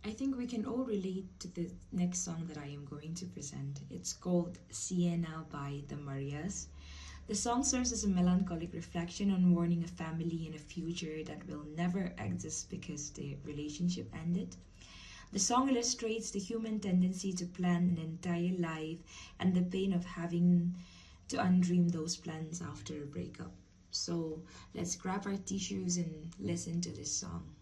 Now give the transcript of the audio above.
I think we can all relate to the next song that I am going to present. It's called Sienna by the Marias. The song serves as a melancholic reflection on mourning a family and a future that will never exist because the relationship ended. The song illustrates the human tendency to plan an entire life and the pain of having to undream those plans after a breakup. So let's grab our tissues and listen to this song.